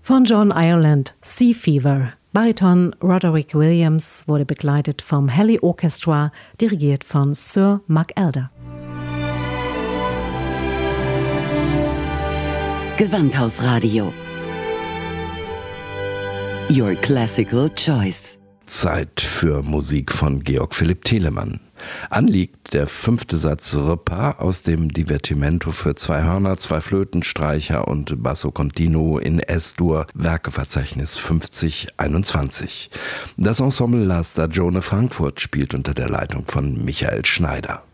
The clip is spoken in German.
Von John Ireland, Sea Fever. Bariton Roderick Williams wurde begleitet vom Halley Orchestra, dirigiert von Sir Mark Elder. Gewandhausradio. Your classical choice. Zeit für Musik von Georg Philipp Telemann. Anliegt der 5. Satz Repas aus dem Divertimento für 2 Hörner, 2 Flöten, Streicher und Basso Continuo in S-Dur, Werkeverzeichnis 5021. Das Ensemble La Stagione Frankfurt spielt unter der Leitung von Michael Schneider.